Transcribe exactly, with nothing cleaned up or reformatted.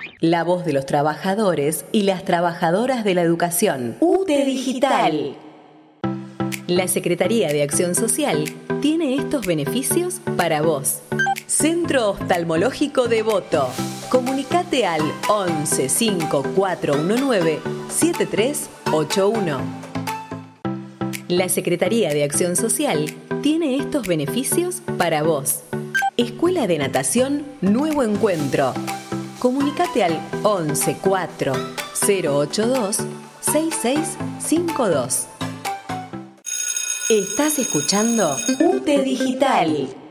La voz de los trabajadores y las trabajadoras de la educación. U T E Digital. La Secretaría de Acción Social tiene estos beneficios para vos. Centro Oftalmológico Devoto. Comunicate al once cinco cuatro uno nueve siete tres ocho uno. La Secretaría de Acción Social tiene estos beneficios para vos. Escuela de Natación Nuevo Encuentro. Comunicate al once cuatro cero ocho dos seis seis cinco dos. Estás escuchando U T E Digital.